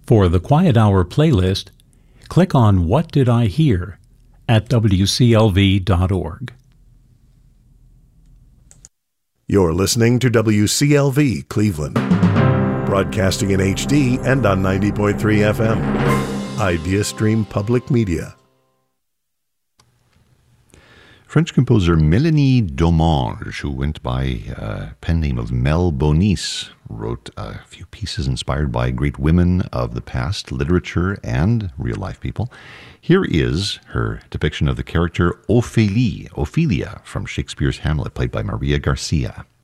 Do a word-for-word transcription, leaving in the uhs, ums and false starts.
For the Quiet Hour playlist, click on What Did I Hear at W C L V dot org. You're listening to W C L V Cleveland, broadcasting in H D and on ninety point three F M. IdeaStream Public Media. French composer Mélanie Domange, who went by a uh, pen name of Mel Bonis, wrote a few pieces inspired by great women of the past, literature and real-life people. Here is her depiction of the character Ophélie, Ophelia, from Shakespeare's Hamlet, played by Maria Garcia.